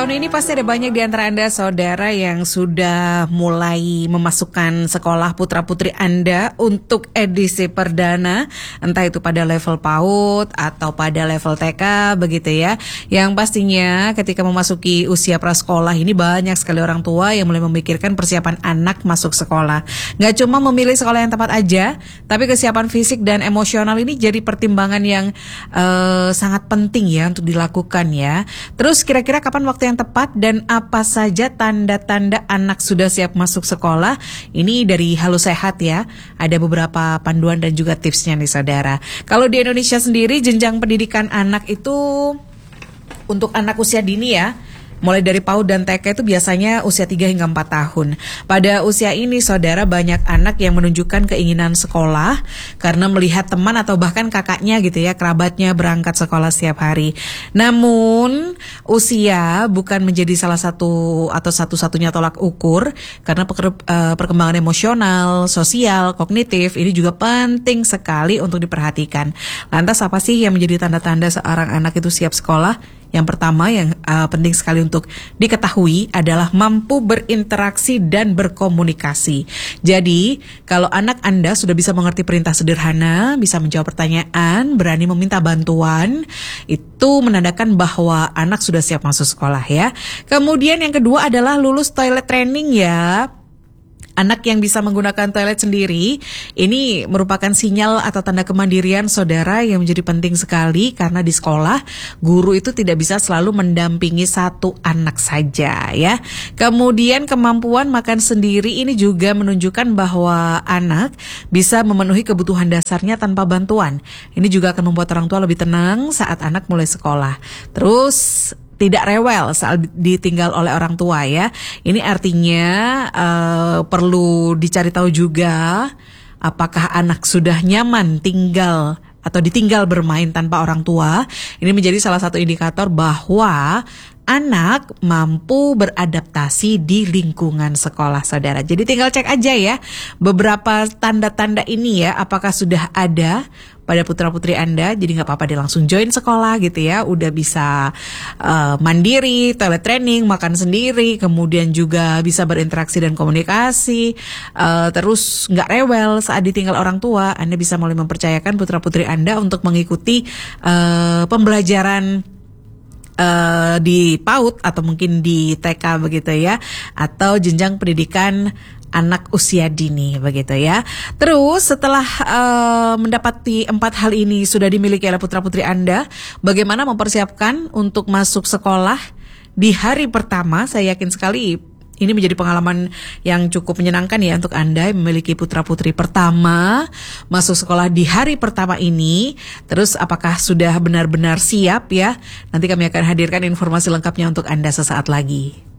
tahun ini pasti ada banyak di antara Anda saudara yang sudah mulai memasukkan sekolah putra-putri Anda untuk edisi perdana, entah itu pada level PAUD atau pada level TK begitu ya. Yang pastinya ketika memasuki usia prasekolah ini banyak sekali orang tua yang mulai memikirkan persiapan anak masuk sekolah. Nggak cuma memilih sekolah yang tepat aja, tapi kesiapan fisik dan emosional ini jadi pertimbangan yang sangat penting ya untuk dilakukan ya. Terus kira-kira kapan waktu yang tepat dan apa saja tanda-tanda anak sudah siap masuk sekolah? Ini dari Halo Sehat ya. Ada beberapa panduan dan juga tipsnya nih saudara. Kalau di Indonesia sendiri jenjang pendidikan anak itu untuk anak usia dini ya, mulai dari PAUD dan TK itu biasanya usia 3 hingga 4 tahun. Pada usia ini saudara, banyak anak yang menunjukkan keinginan sekolah karena melihat teman atau bahkan kakaknya gitu ya, kerabatnya berangkat sekolah setiap hari. Namun usia bukan menjadi salah satu atau satu-satunya tolak ukur, karena perkembangan emosional, sosial, kognitif ini juga penting sekali untuk diperhatikan. Lantas apa sih yang menjadi tanda-tanda seorang anak itu siap sekolah? Yang pertama yang penting sekali untuk diketahui adalah mampu berinteraksi dan berkomunikasi. Jadi, kalau anak Anda sudah bisa mengerti perintah sederhana, bisa menjawab pertanyaan, berani meminta bantuan, itu menandakan bahwa anak sudah siap masuk sekolah ya. Kemudian yang kedua adalah lulus toilet training ya. Anak yang bisa menggunakan toilet sendiri, ini merupakan sinyal atau tanda kemandirian saudara yang menjadi penting sekali karena di sekolah guru itu tidak bisa selalu mendampingi satu anak saja ya. Kemudian kemampuan makan sendiri ini juga menunjukkan bahwa anak bisa memenuhi kebutuhan dasarnya tanpa bantuan. Ini juga akan membuat orang tua lebih tenang saat anak mulai sekolah. Terus tidak rewel saat ditinggal oleh orang tua ya. Ini artinya perlu dicari tahu juga apakah anak sudah nyaman tinggal atau ditinggal bermain tanpa orang tua. Ini menjadi salah satu indikator bahwa anak mampu beradaptasi di lingkungan sekolah saudara. Jadi tinggal cek aja ya beberapa tanda-tanda ini ya, apakah sudah ada pada putra-putri Anda. Jadi gak apa-apa dia langsung join sekolah gitu ya. Udah bisa mandiri, toilet training, makan sendiri, kemudian juga bisa berinteraksi dan komunikasi, terus gak rewel saat ditinggal orang tua. Anda bisa mulai mempercayakan putra-putri Anda untuk mengikuti pembelajaran di PAUD atau mungkin di TK begitu ya, atau jenjang pendidikan anak usia dini begitu ya. Terus setelah mendapati 4 hal ini sudah dimiliki oleh putra-putri Anda, bagaimana mempersiapkan untuk masuk sekolah di hari pertama? Saya yakin sekali ini menjadi pengalaman yang cukup menyenangkan ya untuk Anda yang memiliki putra-putri pertama masuk sekolah di hari pertama ini. Terus apakah sudah benar-benar siap ya? Nanti kami akan hadirkan informasi lengkapnya untuk Anda sesaat lagi.